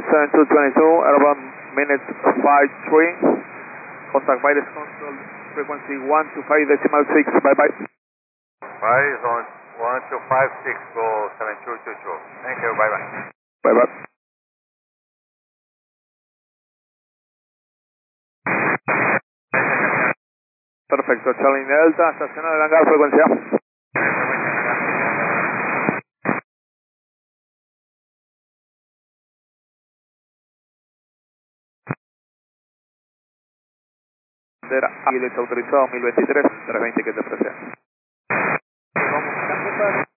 7222, airborne minute 53. Contact wireless control frequency 125.6. Bye bye. Wireless on 1256, go 7222. Thank you, bye bye. Bye bye. Perfecto, Charlie Delta, estacionado en el hangar, frecuencia. Bandera Águila autorizado 1023, 320 que te presenta.